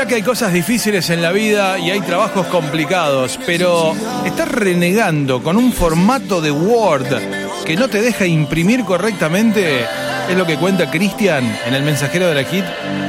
que hay cosas difíciles en la vida y hay trabajos complicados, pero estar renegando con un formato de Word que no te deja imprimir correctamente es lo que cuenta Cristian en El Mensajero de la Hit